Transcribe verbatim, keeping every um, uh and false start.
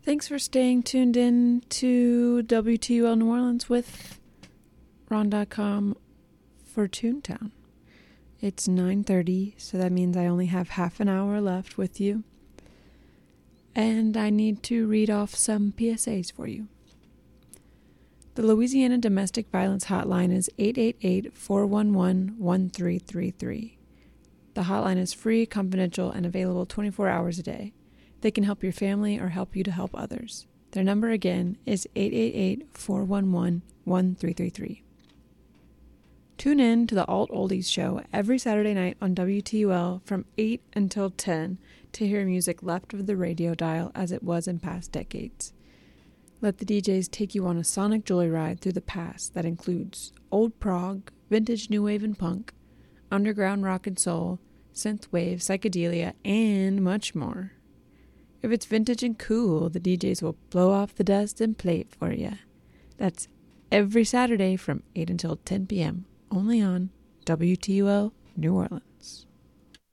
Thanks for staying tuned in to W T U L New Orleans with Ron dot com for Toontown. It's nine thirty, so that means I only have half an hour left with you. And I need to read off some P S As for you. The Louisiana Domestic Violence Hotline is eight eight eight, four one one, one three three three. The hotline is free, confidential, and available twenty-four hours a day. They can help your family or help you to help others. Their number again is eight eight eight, four one one, one three three three. Tune in to the Alt Oldies show every Saturday night on W T U L from eight until ten to hear music left of the radio dial as it was in past decades. Let the D Js take you on a sonic joyride through the past that includes old prog, vintage new wave and punk, underground rock and soul, synthwave, psychedelia, and much more. If it's vintage and cool, the D Js will blow off the dust and play it for you. That's every Saturday from eight until ten p.m. only on W T U L New Orleans.